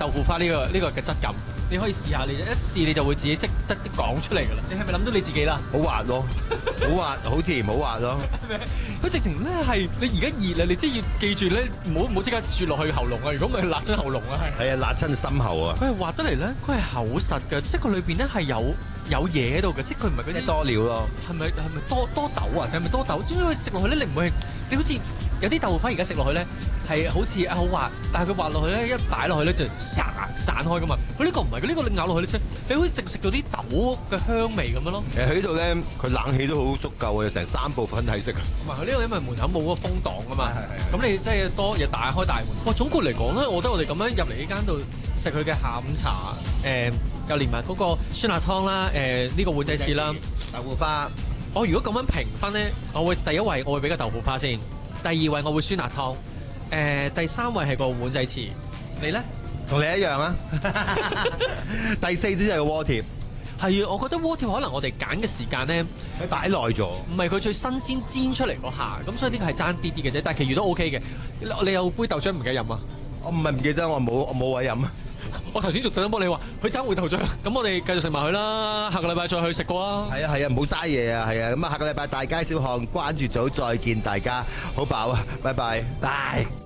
豆腐花呢個嘅質感，你可以試下，你一試你就會自己識得講出嚟㗎啦。你係咪諗到你自己啦？ 好滑咯，好滑，好甜，好滑咯。 佢直情咧係你而家熱啊，你即係要記住咧，唔好即刻啜落去喉嚨啊！如果唔係辣親喉嚨啊，係。 係啊，辣親心喉啊。 佢係滑得嚟咧，佢係厚實嘅，即係佢裏邊咧係有嘢喺度嘅，即係佢唔係嗰啲多料咯。 係咪多豆啊？係咪多豆？總之佢食落去咧，你唔會你好似有啲豆腐花而家食落去咧係好似好滑，但係佢滑落去咧一擺落去咧就散開噶嘛。佢呢個唔係，佢呢個你咬落去你好似食到啲豆嘅香味咁樣咯。 喺呢度咧，佢冷氣都好足夠嘅，成3部分體式。 同埋佢呢個因為門口冇嗰個風擋啊嘛，咁你即係多嘢打開大門。哇！總括嚟講咧，我覺得我哋咁樣入嚟呢間度食佢嘅下午茶，又連埋嗰個酸辣湯啦，呢個碗仔翅啦， 豆腐花。 我如果咁樣評分咧，我會第一位我會俾個豆腐花先，第二位我會酸辣湯，第三位係個碗仔翅。你咧？ 同你一樣啊！第4啲就係個鍋貼。 係啊，我覺得鍋貼可能我哋揀嘅時間咧， 佢擺耐咗， 唔係佢最新鮮煎出嚟嗰下，咁所以呢個係爭啲啲嘅啫。但係其餘都 OK 嘅。你有杯豆漿唔記得飲啊？ 我唔係唔記得，我冇位飲啊！ 我頭先仲特登幫你話，佢爭回頭獎，咁我哋繼續食埋佢啦。下個禮拜再去食過啊！ 係啊，唔好嘥嘢啊，係啊，咁啊下個禮拜大街小巷關注組再見大家，好飽啊，拜拜。 拜。